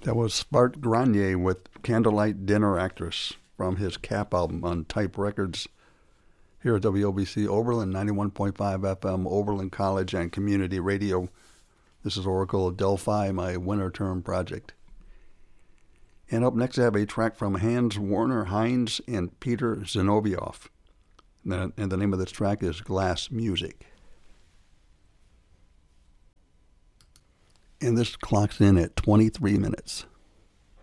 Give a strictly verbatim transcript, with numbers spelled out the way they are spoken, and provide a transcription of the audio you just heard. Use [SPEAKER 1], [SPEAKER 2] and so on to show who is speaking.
[SPEAKER 1] That was Bart Granier with Candlelight Dinner Actress from his Cap album on Type Records. Here at W O B C Oberlin, ninety-one point five F M, Oberlin College and Community Radio. This is Oracle of Delphi, my winter term project. And up next I have a track from Hans Werner Heinz and Peter Zinoviev. And the name of this track is Glass Music. And this clocks in at twenty-three minutes.